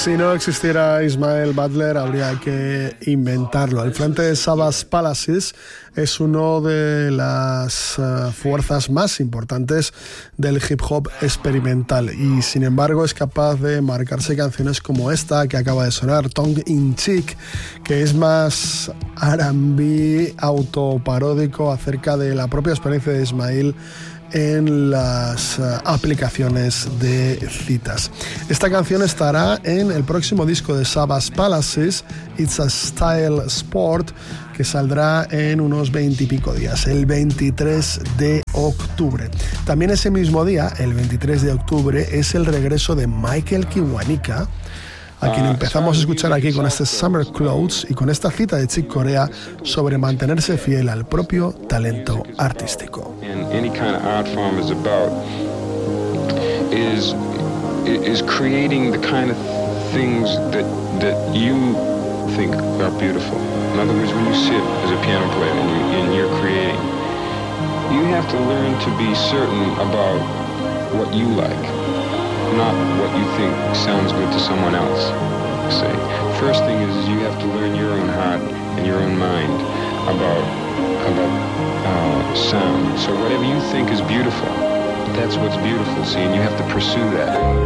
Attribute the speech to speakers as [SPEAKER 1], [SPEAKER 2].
[SPEAKER 1] Si no existiera Ismael Butler, habría que inventarlo. El frente de Savage Palaces es una de las fuerzas más importantes del hip hop experimental y sin embargo es capaz de marcarse canciones como esta que acaba de sonar, Tongue in Cheek, que es más R&B autoparódico acerca de la propia experiencia de Ismael en las aplicaciones de citas. Esta canción estará en el próximo disco de Savage Palaces, It's a Style Sport, que saldrá en unos 20 y pico días, el 23 de octubre. También ese mismo día, el 23 de octubre, es el regreso de Michael Kiwanuka, a quien empezamos a escuchar aquí con este Summer Clothes y con esta cita de Chick Corea sobre mantenerse fiel al propio talento artístico.
[SPEAKER 2] Any kind of art form is about is creating the kind of things that you think are beautiful. In other words, when you sit as a piano player and you're creating, you have to learn to be certain about what you like, not what you think sounds good to someone else. Say, first thing is you have to learn your own heart and your own mind about sound. So whatever you think is beautiful, that's what's beautiful. See, and you have to pursue that.